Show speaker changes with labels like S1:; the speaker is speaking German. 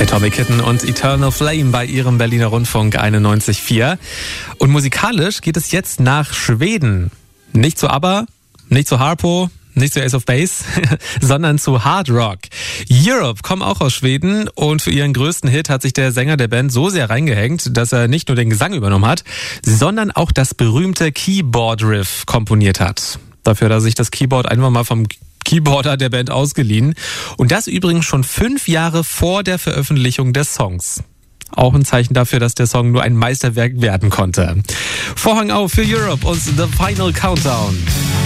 S1: Atomic Kitten und Eternal Flame bei ihrem Berliner Rundfunk 91.4. Und musikalisch geht es jetzt nach Schweden. Nicht zu ABBA, nicht zu Harpo, nicht zu Ace of Base, sondern zu Hard Rock. Europe kommen auch aus Schweden und für ihren größten Hit hat sich der Sänger der Band so sehr reingehängt, dass er nicht nur den Gesang übernommen hat, sondern auch das berühmte Keyboard-Riff komponiert hat. Dafür hat er sich das Keyboard einfach mal vom Keyboarder der Band ausgeliehen. Und das übrigens schon 5 Jahre vor der Veröffentlichung des Songs. Auch ein Zeichen dafür, dass der Song nur ein Meisterwerk werden konnte. Vorhang auf für Europe und The Final Countdown.